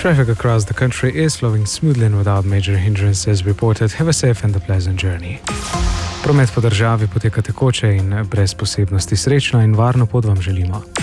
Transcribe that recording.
Traffic across the country is flowing smoothly and without major hindrances reported. Have a safe and a pleasant journey. Promet po državi poteka tekoče in brez posebnosti. Srečno in varno pot vam želimo.